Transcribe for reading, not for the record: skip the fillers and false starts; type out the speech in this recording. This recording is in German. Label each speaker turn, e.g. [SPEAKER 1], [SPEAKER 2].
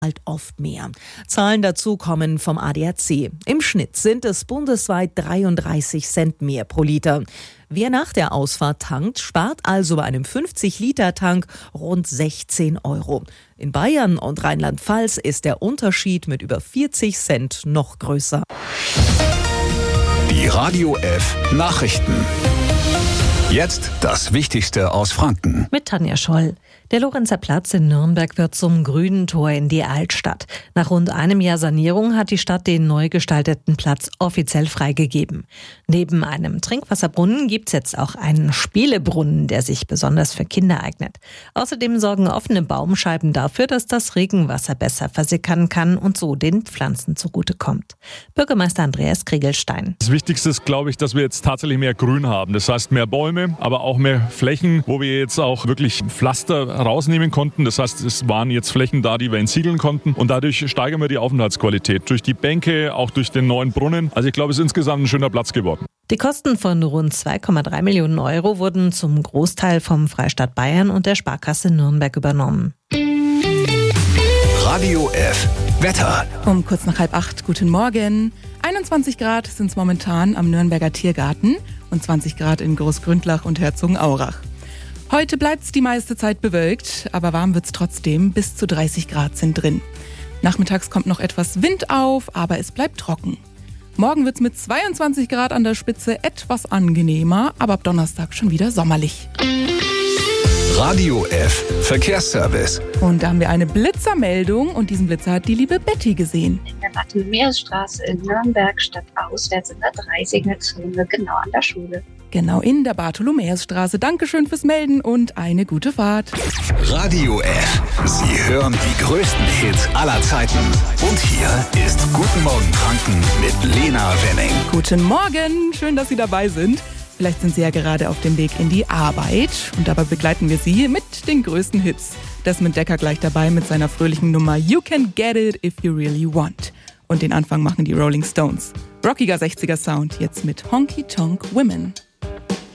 [SPEAKER 1] halt oft mehr. Zahlen dazu kommen vom ADAC. Im Schnitt sind es bundesweit 33 Cent mehr pro Liter. Wer nach der Ausfahrt tankt, spart also bei einem 50-Liter-Tank rund 16 Euro. In Bayern und Rheinland-Pfalz ist der Unterschied mit über 40 Cent noch größer.
[SPEAKER 2] Die Radio F Nachrichten. Jetzt das Wichtigste aus Franken.
[SPEAKER 3] Mit Tanja Scholl. Der Lorenzer Platz in Nürnberg wird zum grünen Tor in die Altstadt. Nach rund einem Jahr Sanierung hat die Stadt den neu gestalteten Platz offiziell freigegeben. Neben einem Trinkwasserbrunnen gibt's jetzt auch einen Spielebrunnen, der sich besonders für Kinder eignet. Außerdem sorgen offene Baumscheiben dafür, dass das Regenwasser besser versickern kann und so den Pflanzen zugutekommt. Bürgermeister Andreas Kriegelstein.
[SPEAKER 4] Das Wichtigste ist, glaube ich, dass wir jetzt tatsächlich mehr Grün haben. Das heißt mehr Bäume, aber auch mehr Flächen, wo wir jetzt auch wirklich Pflaster rausnehmen konnten. Das heißt, es waren jetzt Flächen da, die wir entsiegeln konnten und dadurch steigern wir die Aufenthaltsqualität. Durch die Bänke, auch durch den neuen Brunnen. Also ich glaube, es ist insgesamt ein schöner Platz geworden.
[SPEAKER 3] Die Kosten von rund 2,3 Millionen Euro wurden zum Großteil vom Freistaat Bayern und der Sparkasse Nürnberg übernommen.
[SPEAKER 2] Radio F Wetter.
[SPEAKER 5] Um kurz nach 7:30, guten Morgen. 21 Grad sind es momentan am Nürnberger Tiergarten und 20 Grad in Großgründlach und Herzogenaurach. Heute bleibt es die meiste Zeit bewölkt, aber warm wird es trotzdem. Bis zu 30 Grad sind drin. Nachmittags kommt noch etwas Wind auf, aber es bleibt trocken. Morgen wird es mit 22 Grad an der Spitze etwas angenehmer, aber ab Donnerstag schon wieder sommerlich.
[SPEAKER 2] Radio F Verkehrsservice.
[SPEAKER 5] Und da haben wir eine Blitzermeldung und diesen Blitzer hat die liebe Betty gesehen.
[SPEAKER 6] In der Bartholomäusstraße in Nürnberg stadtauswärts in der 30er-Zone, genau an der Schule.
[SPEAKER 5] Genau in der Bartholomäusstraße. Dankeschön fürs Melden und eine gute Fahrt.
[SPEAKER 2] Radio F. Sie hören die größten Hits aller Zeiten. Und hier ist Guten Morgen Franken mit Lena Wenning.
[SPEAKER 5] Guten Morgen, schön, dass Sie dabei sind. Vielleicht sind Sie ja gerade auf dem Weg in die Arbeit und dabei begleiten wir Sie mit den größten Hits. Desmond Dekker gleich dabei mit seiner fröhlichen Nummer You Can Get It If You Really Want. Und den Anfang machen die Rolling Stones. Rockiger 60er Sound, jetzt mit Honky Tonk Women.